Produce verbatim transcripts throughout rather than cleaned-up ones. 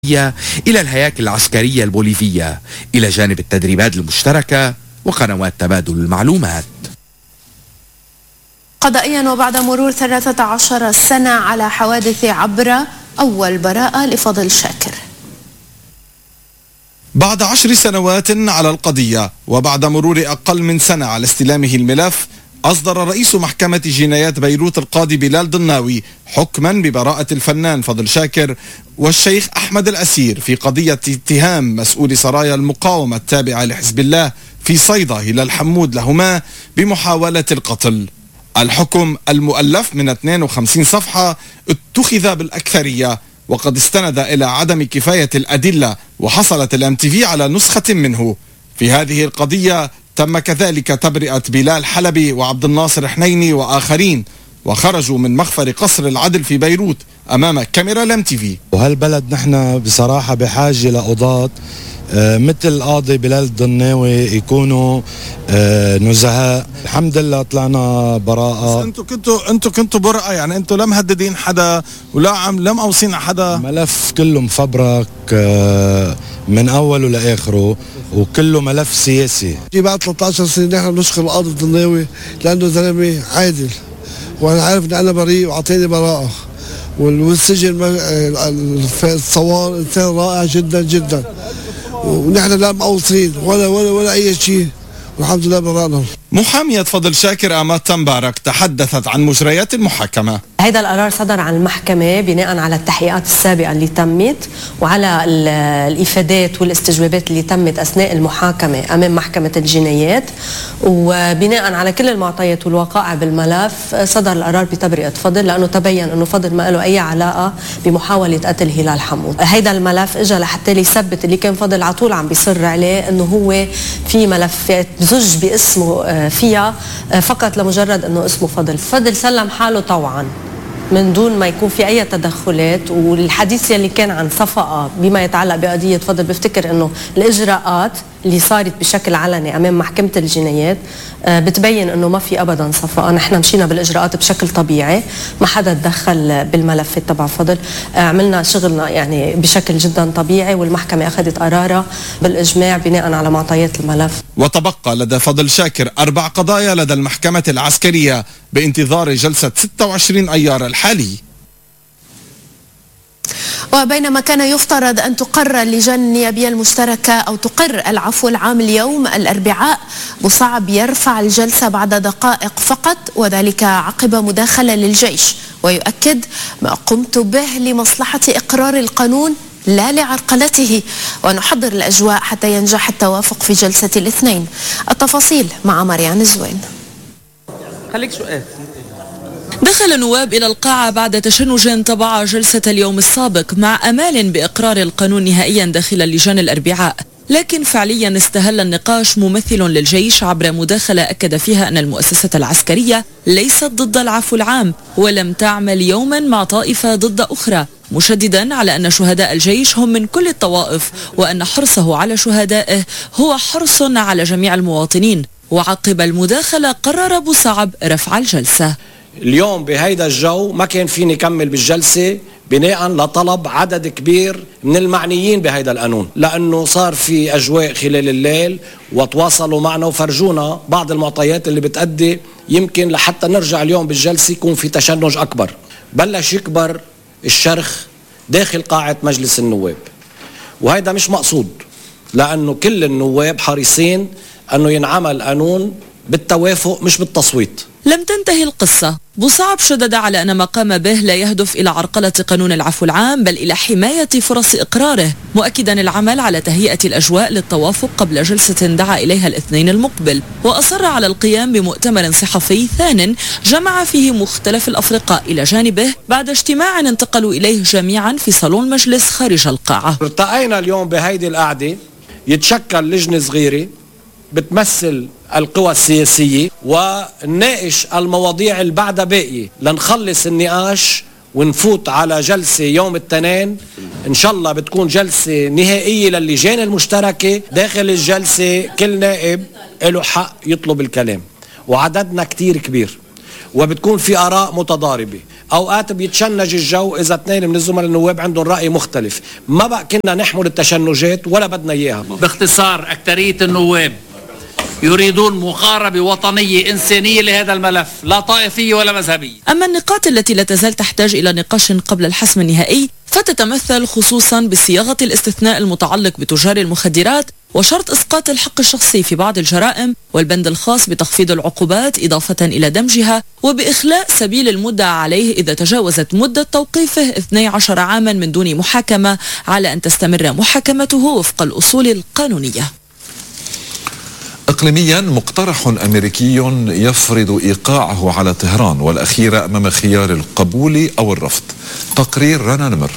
إلى الهياكل العسكرية البوليفية إلى جانب التدريبات المشتركة وقنوات تبادل المعلومات. قضائيا وبعد مرور ثلاثة عشر سنة على حوادث عبرة، أول براءة لفضل شاكر. بعد عشر سنوات على القضية وبعد مرور أقل من سنة على استلامه الملف، أصدر رئيس محكمة جنايات بيروت القاضي بلال ضناوي حكما ببراءة الفنان فضل شاكر والشيخ أحمد الأسير في قضية اتهام مسؤول سرايا المقاومة التابعة لحزب الله في صيدا هلال حمود لهما بمحاولة القتل. الحكم المؤلف من اثنين وخمسين صفحة اتخذ بالأكثرية، وقد استند إلى عدم كفاية الأدلة، وحصلت الام تي في على نسخة منه. في هذه القضية تم كذلك تبرئة بلال حلبي وعبد الناصر حنيني وآخرين، وخرجوا من مخفر قصر العدل في بيروت أمام كاميرا الام تي في. وهالبلد نحن بصراحة بحاجة لقضاة آه مثل القاضي بلال الضناوي يكونوا آه نزهاء. الحمد لله طلعنا براءة. انتوا كنتوا انتوا كنتوا برقة، يعني انتوا لا مهددين حدا ولا عم لا مقوصين على حدا. ملف كله مفبرك آه من اوله لاخره، وكله ملف سياسي. بعد ثلاثة عشر سنة نحن بنشكر القاضي الضناوي لانه زلمه عادل، وانا عارف ان انا بريء واعطيني براءة، والسجن الصوار انسان رائع جدا جدا، ونحن لا مقوصين ولا ولا ولا اي شيء، والحمد لله براءنا. محامية فضل شاكر آمات مبارك تحدثت عن مجريات المحاكمة. هذا القرار صدر عن المحكمة بناء على التحقيقات السابقة اللي تمت وعلى الإفادات والاستجوابات اللي تمت أثناء المحاكمة أمام محكمة الجنايات، وبناء على كل المعطيات والوقائع بالملف صدر القرار بتبرئة فضل، لأنه تبين أنه فضل ما له أي علاقة بمحاولة قتل هلال حمود. هذا الملف إجا لحتى يثبت اللي كان فضل على طول عم بيصر عليه، أنه هو في ملفات بزج باسمه فيها فقط لمجرد أنه اسمه فضل. فضل سلم حاله طوعا من دون ما يكون في أي تدخلات، والحديث اللي كان عن صفقة بما يتعلق بقضية فضل بفتكر أنه الإجراءات اللي صارت بشكل علني أمام محكمة الجنايات بتبين أنه ما في أبدا صفقة. نحن مشينا بالإجراءات بشكل طبيعي، ما حدا تدخل بالملف تبع فضل، عملنا شغلنا يعني بشكل جدا طبيعي، والمحكمة أخذت قرارها بالإجماع بناء على معطيات الملف. وتبقى لدى فضل شاكر أربع قضايا لدى المحكمة العسكرية بانتظار جلسة ستة وعشرين أيار الحالي. وبينما كان يفترض أن تقر اللجان النيابية المشتركة أو تقر العفو العام اليوم الأربعاء، بوصعب يرفع الجلسة بعد دقائق فقط، وذلك عقب مداخلة للجيش، ويؤكد ما قمت به لمصلحة إقرار القانون لا لعرقلته، ونحضر الأجواء حتى ينجح التوافق في جلسة الاثنين. التفاصيل مع مريان الزوين. خليك سؤال. دخل النواب إلى القاعة بعد تشنج تبع جلسة اليوم السابق مع أمال بإقرار القانون نهائيا داخل اللجان الأربعاء، لكن فعليا استهل النقاش ممثل للجيش عبر مداخلة أكد فيها أن المؤسسة العسكرية ليست ضد العفو العام ولم تعمل يوما مع طائفة ضد أخرى، مشددا على أن شهداء الجيش هم من كل الطوائف وأن حرصه على شهدائه هو حرص على جميع المواطنين. وعقب المداخلة قرر بوصعب رفع الجلسة. اليوم بهيدا الجو ما كان فيني كمل بالجلسة بناء لطلب عدد كبير من المعنيين بهيدا القانون، لأنه صار في أجواء خلال الليل وتواصلوا معنا وفرجونا بعض المعطيات اللي بتأدي يمكن لحتى نرجع اليوم بالجلسة يكون في تشنج أكبر. بلش يكبر الشرخ داخل قاعة مجلس النواب، وهيدا مش مقصود، لأنه كل النواب حريصين أنه ينعمل قانون بالتوافق مش بالتصويت. لم تنتهي القصة. بوصعب شدد على أن ما قام به لا يهدف إلى عرقلة قانون العفو العام بل إلى حماية فرص إقراره، مؤكدا العمل على تهيئة الأجواء للتوافق قبل جلسة دعا إليها الاثنين المقبل، وأصر على القيام بمؤتمر صحفي ثان جمع فيه مختلف الأفرقاء إلى جانبه بعد اجتماع انتقلوا إليه جميعا في صالون مجلس خارج القاعة. ارتقينا اليوم بهيدي القعدة يتشكل لجنة صغيرة بتمثل القوى السياسية ونناقش المواضيع اللي بعدها باقية لنخلص النقاش ونفوت على جلسة يوم الاثنين إن شاء الله بتكون جلسة نهائية للجان المشتركة. داخل الجلسة كل نائب له حق يطلب الكلام، وعددنا كتير كبير وبتكون في آراء متضاربة. أوقات بيتشنج الجو إذا اثنين من الزملاء النواب عندهم رأي مختلف. ما بقى كنا نحمل التشنجات ولا بدنا إياها. باختصار أكترية النواب يريدون مقاربة وطنية إنسانية لهذا الملف، لا طائفية ولا مذهبية. أما النقاط التي لا تزال تحتاج إلى نقاش قبل الحسم النهائي فتتمثل خصوصا بصياغة الاستثناء المتعلق بتجار المخدرات وشرط إسقاط الحق الشخصي في بعض الجرائم والبند الخاص بتخفيض العقوبات إضافة إلى دمجها وبإخلاء سبيل المدعى عليه إذا تجاوزت مدة توقيفه اثني عشر عاما من دون محاكمة على أن تستمر محاكمته وفق الأصول القانونية. إقليميا مقترح أمريكي يفرض إيقاعه على طهران والأخيرة أمام خيار القبول أو الرفض. تقرير رنا نمر.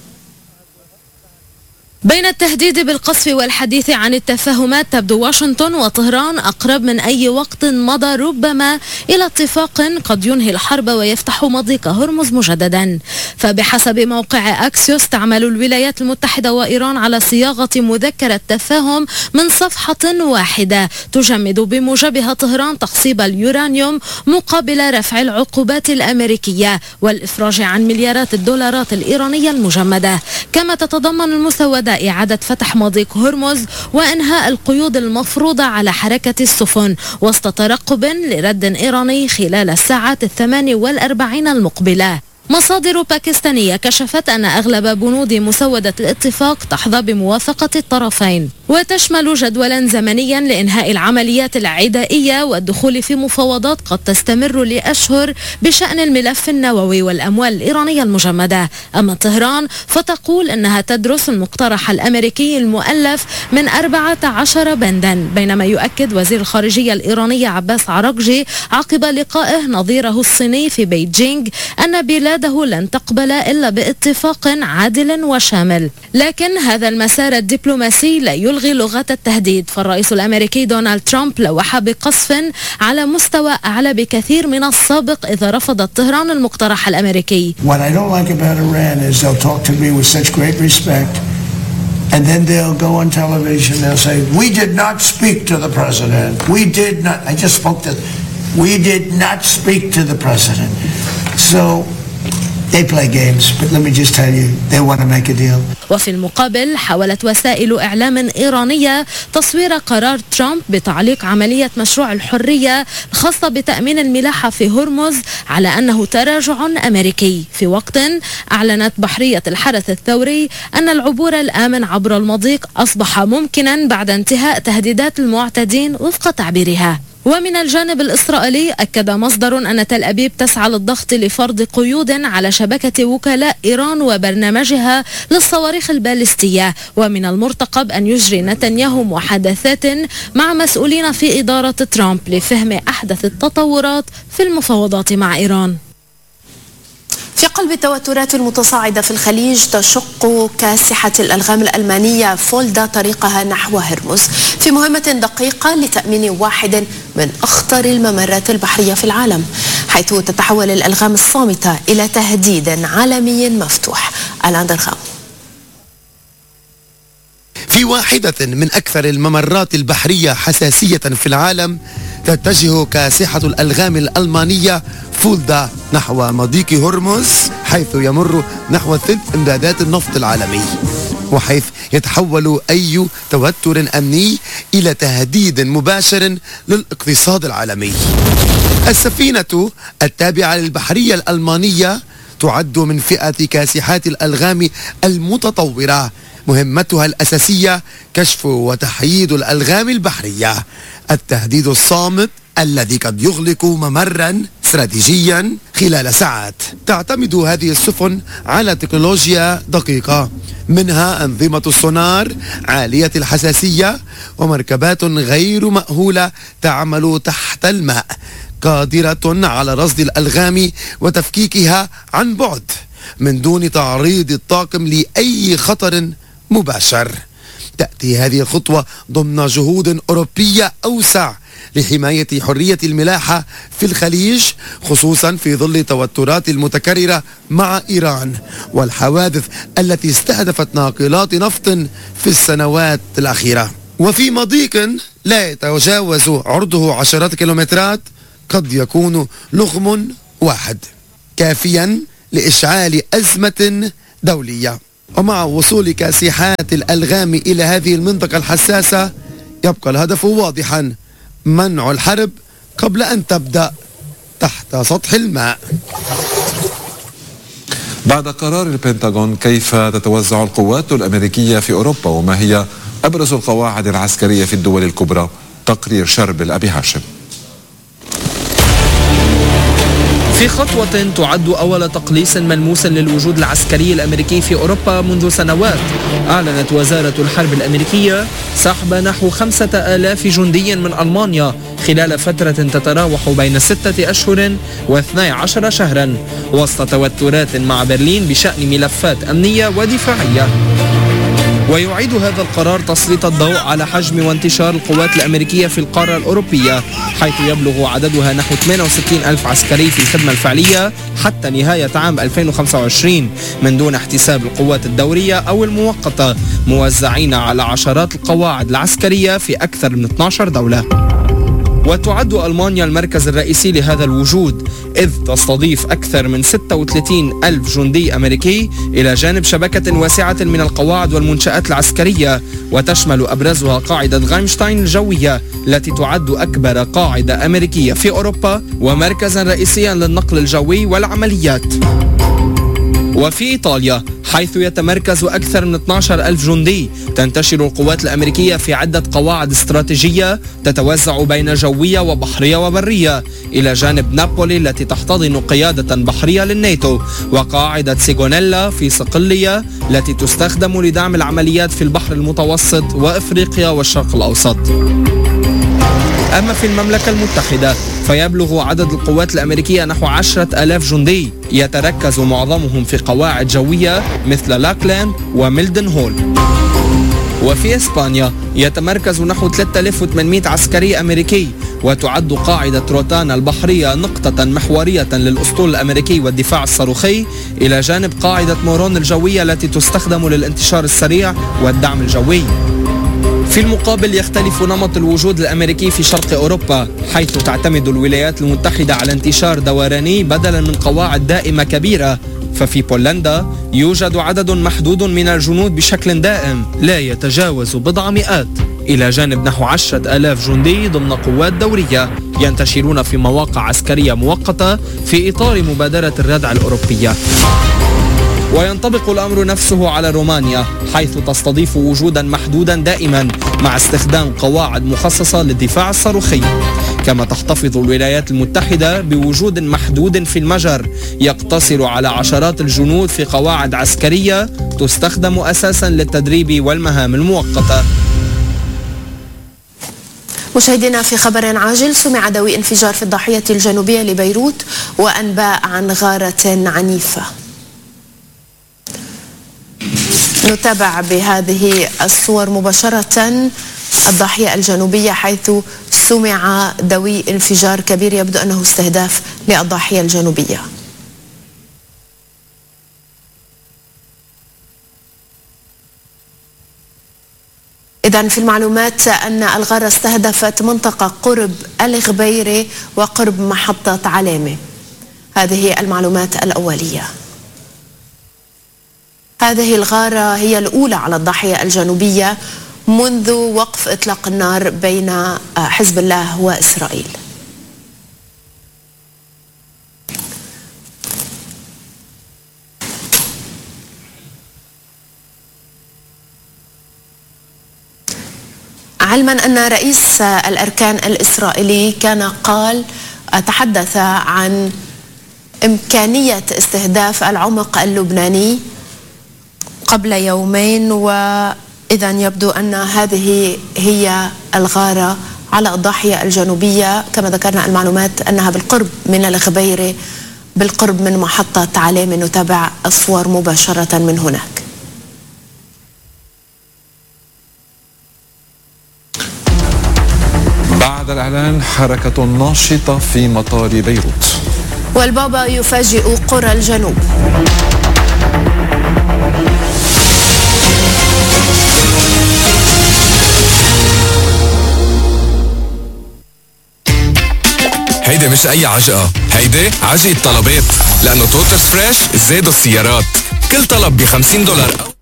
بين التهديد بالقصف والحديث عن التفاهمات تبدو واشنطن وطهران أقرب من أي وقت مضى ربما إلى اتفاق قد ينهي الحرب ويفتح مضيق هرمز مجددا. فبحسب موقع أكسيوس تعمل الولايات المتحدة وإيران على صياغة مذكرة تفاهم من صفحة واحدة تجمد بموجبها طهران تخصيب اليورانيوم مقابل رفع العقوبات الأمريكية والإفراج عن مليارات الدولارات الإيرانية المجمدة. كما تتضمن المسودة إعادة فتح مضيق هرمز وإنهاء القيود المفروضة على حركة السفن وسط ترقب لرد إيراني خلال الساعات الثمان والأربعين المقبلة. مصادر باكستانية كشفت أن أغلب بنود مسودة الاتفاق تحظى بموافقة الطرفين وتشمل جدولا زمنيا لإنهاء العمليات العدائية والدخول في مفاوضات قد تستمر لأشهر بشأن الملف النووي والأموال الإيرانية المجمدة. أما طهران فتقول أنها تدرس المقترح الأمريكي المؤلف من أربعة عشر بندا، بينما يؤكد وزير الخارجية الإيراني عباس عراقجي عقب لقائه نظيره الصيني في بيجينغ أن بلاد لن تقبل إلا باتفاق عادل وشامل. لكن هذا المسار الدبلوماسي لا يلغي لغة التهديد، فالرئيس الأمريكي دونالد ترامب لوح بقصف على مستوى أعلى بكثير من السابق إذا رفضت طهران المقترح الأمريكي. What I don't like about Iran is they'll talk to me with such great respect and then they'll go on television, they'll say we did not speak to the president, we did not, I just spoke to, we did not speak to the president. So they play games, but let me just tell you, they want to make a deal. وفي المقابل حاولت وسائل إعلام إيرانية تصوير قرار ترامب بتعليق عملية مشروع الحرية الخاصة بتأمين الملاحة في هرمز على أنه تراجع أمريكي، في وقت أعلنت بحرية الحرس الثوري أن العبور الآمن عبر المضيق أصبح ممكنا بعد انتهاء تهديدات المعتدين وفق تعبيرها. ومن الجانب الإسرائيلي أكد مصدر أن تل أبيب تسعى للضغط لفرض قيود على شبكة وكلاء إيران وبرنامجها للصواريخ البالستية، ومن المرتقب أن يجري نتنياهو محادثات مع مسؤولين في إدارة ترامب لفهم أحدث التطورات في المفاوضات مع إيران. في قلب التوترات المتصاعدة في الخليج تشق كاسحة الألغام الألمانية فولدا طريقها نحو هرمز في مهمة دقيقة لتأمين واحد من أخطر الممرات البحرية في العالم، حيث تتحول الألغام الصامتة إلى تهديد عالمي مفتوح. الآن درخام. في واحدة من أكثر الممرات البحرية حساسية في العالم تتجه كاسحة الألغام الألمانية فولدا نحو مضيق هرمز، حيث يمر نحو ثلث إمدادات النفط العالمي، وحيث يتحول أي توتر أمني إلى تهديد مباشر للاقتصاد العالمي. السفينة التابعة للبحرية الألمانية تعد من فئة كاسحات الألغام المتطورة، مهمتها الأساسية كشف وتحييد الألغام البحرية، التهديد الصامت الذي قد يغلق ممرا استراتيجيا خلال ساعات. تعتمد هذه السفن على تكنولوجيا دقيقة، منها أنظمة السونار عالية الحساسية ومركبات غير مأهولة تعمل تحت الماء، قادرة على رصد الألغام وتفكيكها عن بعد من دون تعريض الطاقم لأي خطر مباشر. تأتي هذه الخطوة ضمن جهود أوروبية أوسع لحماية حرية الملاحة في الخليج، خصوصا في ظل التوترات المتكررة مع إيران والحوادث التي استهدفت ناقلات نفط في السنوات الأخيرة. وفي مضيق لا يتجاوز عرضه عشرات كيلومترات قد يكون لغم واحد. كافيا لإشعال أزمة دولية. ومع وصول كاسحات الألغام إلى هذه المنطقة الحساسة يبقى الهدف واضحا: منع الحرب قبل أن تبدأ تحت سطح الماء. بعد قرار البنتاغون، كيف تتوزع القوات الأمريكية في أوروبا وما هي أبرز القواعد العسكرية في الدول الكبرى؟ تقرير شربل أبي هاشم. في خطوة تعد أول تقليص ملموس للوجود العسكري الأمريكي في أوروبا منذ سنوات، أعلنت وزارة الحرب الأمريكية سحب نحو خمسة آلاف جندي من ألمانيا خلال فترة تتراوح بين ستة أشهر واثني عشر شهرا، وسط توترات مع برلين بشأن ملفات أمنية ودفاعية. ويعيد هذا القرار تسليط الضوء على حجم وانتشار القوات الأمريكية في القارة الأوروبية، حيث يبلغ عددها نحو ثمانية وستين ألف عسكري في الخدمة الفعلية حتى نهاية عام ألفين وخمسة وعشرين، من دون احتساب القوات الدورية أو المؤقتة، موزعين على عشرات القواعد العسكرية في أكثر من اثنتي عشرة دولة. وتعد ألمانيا المركز الرئيسي لهذا الوجود، إذ تستضيف أكثر من ستة وثلاثين ألف جندي أمريكي إلى جانب شبكة واسعة من القواعد والمنشآت العسكرية، وتشمل أبرزها قاعدة غايمشتاين الجوية التي تعد أكبر قاعدة أمريكية في أوروبا ومركزا رئيسيا للنقل الجوي والعمليات. وفي إيطاليا، حيث يتمركز أكثر من اثني عشر ألف جندي، تنتشر القوات الأمريكية في عدة قواعد استراتيجية تتوزع بين جوية وبحرية وبرية، إلى جانب نابولي التي تحتضن قيادة بحرية للناتو، وقاعدة سيغونيلا في صقلية التي تستخدم لدعم العمليات في البحر المتوسط وإفريقيا والشرق الأوسط. أما في المملكة المتحدة فيبلغ عدد القوات الأمريكية نحو عشرة آلاف جندي، يتركز معظمهم في قواعد جوية مثل لاكلاند وميلدن هول. وفي إسبانيا يتمركز نحو ثلاثة آلاف وثمانمئة عسكري أمريكي، وتعد قاعدة روتانا البحرية نقطة محورية للأسطول الأمريكي والدفاع الصاروخي، إلى جانب قاعدة مورون الجوية التي تستخدم للانتشار السريع والدعم الجوي. في المقابل يختلف نمط الوجود الأمريكي في شرق أوروبا، حيث تعتمد الولايات المتحدة على انتشار دوراني بدلا من قواعد دائمة كبيرة. ففي بولندا يوجد عدد محدود من الجنود بشكل دائم لا يتجاوز بضع مئات، إلى جانب نحو عشرة آلاف جندي ضمن قوات دورية ينتشرون في مواقع عسكرية مؤقتة في إطار مبادرة الردع الأوروبية. وينطبق الأمر نفسه على رومانيا، حيث تستضيف وجودا محدودا دائما مع استخدام قواعد مخصصة للدفاع الصاروخي. كما تحتفظ الولايات المتحدة بوجود محدود في المجر يقتصر على عشرات الجنود في قواعد عسكرية تستخدم أساسا للتدريب والمهام المؤقتة. مشاهدينا، في خبر عاجل، سمع دوي انفجار في الضاحية الجنوبية لبيروت وأنباء عن غارة عنيفة. نتابع بهذه الصور مباشرة الضاحية الجنوبية، حيث سمع دوي انفجار كبير يبدو أنه استهداف للضاحية الجنوبية. إذن في المعلومات أن الغارة استهدفت منطقة قرب الغبيري وقرب محطة علامة. هذه المعلومات الأولية. هذه الغارة هي الأولى على الضاحية الجنوبية منذ وقف إطلاق النار بين حزب الله وإسرائيل. علما أن رئيس الأركان الإسرائيلي كان قال تحدث عن إمكانية استهداف العمق اللبناني قبل يومين، وإذا يبدو أن هذه هي الغارة على الضاحية الجنوبية. كما ذكرنا المعلومات أنها بالقرب من الغبيرة، بالقرب من محطة علامة. نتابع الصور مباشرة من هناك. بعد الإعلان حركة ناشطة في مطار بيروت. والبابا يفاجئ قرى الجنوب. هيدي مش أي عجقة، هيدي عجقة طلبات، لأنه توتس فريش زادوا السيارات. كل طلب ب خمسين دولار